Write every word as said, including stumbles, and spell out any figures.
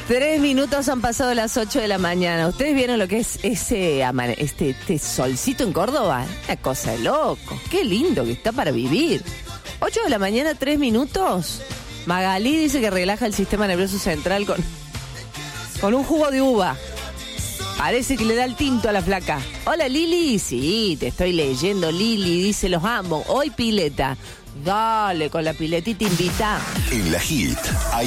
Tres minutos han pasado las ocho de la mañana. ¿Ustedes vieron lo que es ese amane- este, este solcito en Córdoba? Una cosa de loco. Qué lindo que está para vivir. Ocho de la mañana, tres minutos. Magalí dice que relaja el sistema nervioso central con, con un jugo de uva. Parece que le da el tinto a la flaca. Hola, Lili. Sí, te estoy leyendo, Lili. Dice, los amo. Hoy pileta. Dale, con la piletita invita. En la Hit.